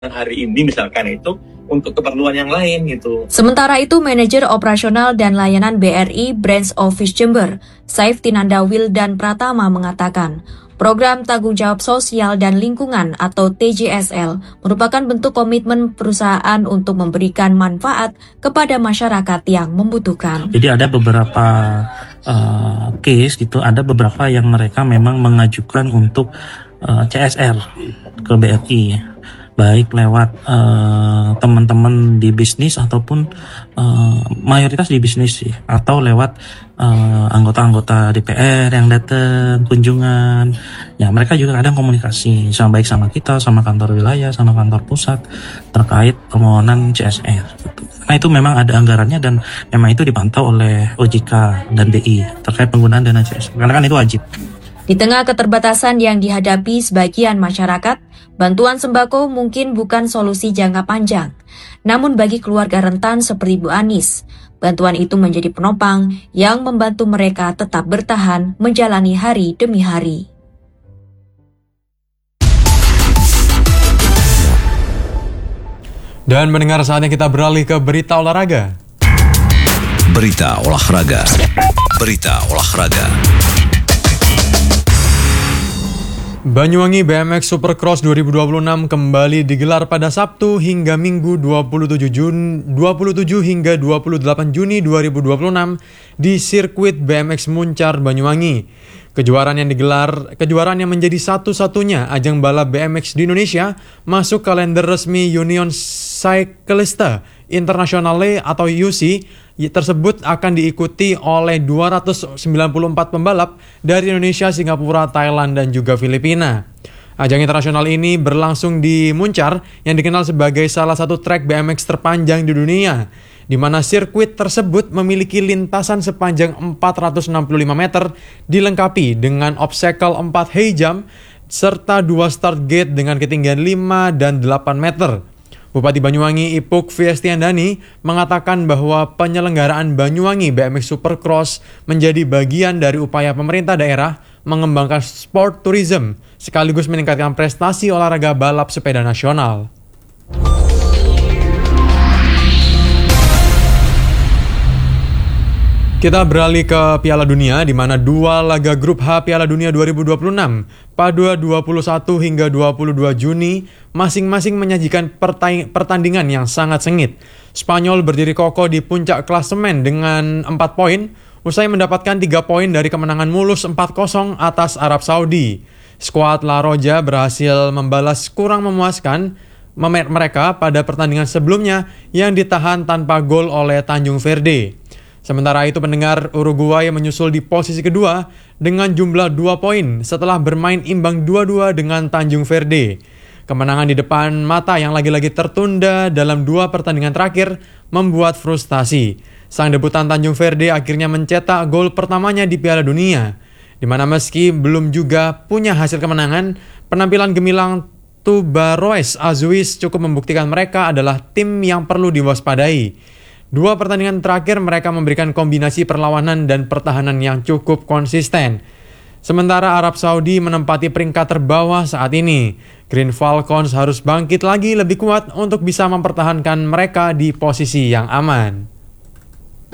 hari ini misalkan itu untuk keperluan yang lain gitu. Sementara itu, Manajer Operasional dan Layanan BRI Branch Office Jember, Saif Tinanda Wildan Pratama mengatakan, Program Tanggung Jawab Sosial dan Lingkungan atau TJSL merupakan bentuk komitmen perusahaan untuk memberikan manfaat kepada masyarakat yang membutuhkan. Jadi ada beberapa case gitu, ada beberapa yang mereka memang mengajukan untuk CSR ke BRI, baik lewat teman-teman di bisnis ataupun mayoritas di bisnis sih, atau lewat anggota-anggota DPR yang datang kunjungan. Ya, mereka juga kadang komunikasi baik sama kita, sama kantor wilayah, sama kantor pusat terkait permohonan CSR gitu. Nah, itu memang ada anggarannya dan memang itu dipantau oleh OJK dan BI terkait penggunaan dana CSR, karena kan itu wajib. Di tengah keterbatasan yang dihadapi sebagian masyarakat, bantuan sembako mungkin bukan solusi jangka panjang. Namun bagi keluarga rentan seperti Bu Anis, bantuan itu menjadi penopang yang membantu mereka tetap bertahan menjalani hari demi hari. Dan mendengar saatnya kita beralih ke berita olahraga. Berita olahraga. Berita olahraga. Banyuwangi BMX Supercross 2026 kembali digelar pada Sabtu hingga Minggu 27 hingga 28 Juni 2026 di sirkuit BMX Muncar Banyuwangi. Kejuaraan yang menjadi satu-satunya ajang balap BMX di Indonesia masuk kalender resmi Union Cycliste Internationale atau UCI tersebut akan diikuti oleh 294 pembalap dari Indonesia, Singapura, Thailand, dan juga Filipina. Ajang internasional ini berlangsung di Muncar yang dikenal sebagai salah satu trek BMX terpanjang di dunia, di mana sirkuit tersebut memiliki lintasan sepanjang 465 meter dilengkapi dengan obstacle 4 high jump serta 2 start gate dengan ketinggian 5 dan 8 meter. Bupati Banyuwangi Ipuk Fiestiandani mengatakan bahwa penyelenggaraan Banyuwangi BMX Supercross menjadi bagian dari upaya pemerintah daerah mengembangkan sport tourism sekaligus meningkatkan prestasi olahraga balap sepeda nasional. Kita beralih ke Piala Dunia, di mana dua laga grup H Piala Dunia 2026 pada 21 hingga 22 Juni masing-masing menyajikan pertandingan yang sangat sengit. Spanyol berdiri kokoh di puncak klasemen dengan 4 poin, usai mendapatkan 3 poin dari kemenangan mulus 4-0 atas Arab Saudi. Skuad La Roja berhasil membalas kurang memuaskan mereka pada pertandingan sebelumnya yang ditahan tanpa gol oleh Tanjung Verde. Sementara itu pendengar, Uruguay menyusul di posisi kedua dengan jumlah 2 poin setelah bermain imbang 2-2 dengan Tanjung Verde. Kemenangan di depan mata yang lagi-lagi tertunda dalam 2 pertandingan terakhir membuat frustasi. Sang debutan Tanjung Verde akhirnya mencetak gol pertamanya di Piala Dunia, di mana meski belum juga punya hasil kemenangan, penampilan gemilang Tubaroes Azuis cukup membuktikan mereka adalah tim yang perlu diwaspadai. 2 pertandingan terakhir mereka memberikan kombinasi perlawanan dan pertahanan yang cukup konsisten. Sementara Arab Saudi menempati peringkat terbawah saat ini. Green Falcons harus bangkit lagi lebih kuat untuk bisa mempertahankan mereka di posisi yang aman.